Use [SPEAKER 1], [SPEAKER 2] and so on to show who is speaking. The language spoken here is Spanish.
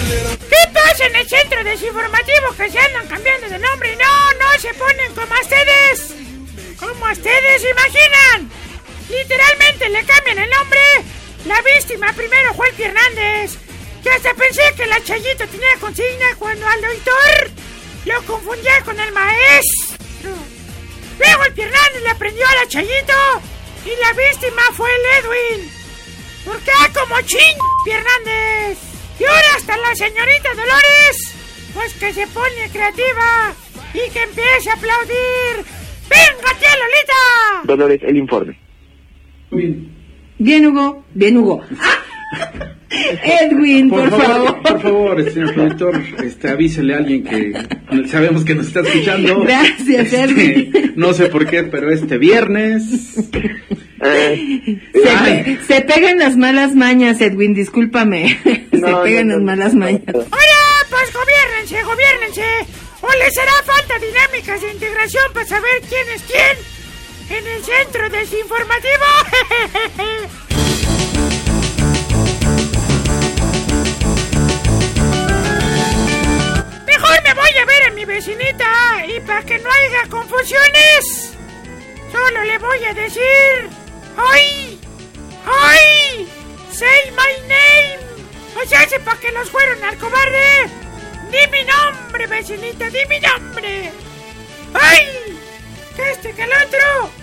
[SPEAKER 1] ¿Qué pasa en el centro desinformativo que se andan cambiando de nombre? No se ponen como ustedes. Como ustedes imaginan. Literalmente le cambian el nombre. La víctima primero fue el Hernández. Que hasta pensé que la Chayito tenía consigna cuando al auditor lo confundía con el maestro. Luego el Hernández le aprendió a la Chayito y la víctima fue el Edwin. ¿Por qué como Hernández? Y ahora hasta la señorita Dolores, pues que se pone creativa y que empiece a aplaudir. ¡Venga, tía Lolita!
[SPEAKER 2] Dolores, el informe.
[SPEAKER 3] Bien, Hugo. Edwin, por favor.
[SPEAKER 4] Por favor, señor productor, avísele a alguien que sabemos que nos está escuchando.
[SPEAKER 3] Gracias, Edwin.
[SPEAKER 4] No sé por qué, pero viernes...
[SPEAKER 3] Se pegan las malas mañas, Edwin, discúlpame. Se pegan las malas mañas.
[SPEAKER 1] Hola, pues gobiérnense. ¿O les hará falta dinámicas de integración para saber quién es quién en el centro desinformativo? Mejor me voy a ver a mi vecinita y para que no haya confusiones, solo le voy a decir... ¡Ay! ¡Say my name! O sea, para que los fueron al cobarde. ¡Di mi nombre, vecinita! ¡Di mi nombre! ¡Ay! Que el otro.